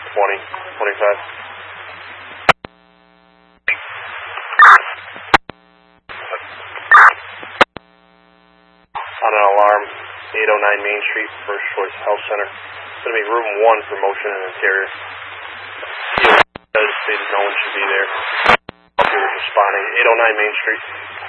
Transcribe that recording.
25. On an alarm, 809 Main Street, First Choice Health Center. It's going to be room 1 for motion and interior. Stated no one should be there. Responding, 809 Main Street.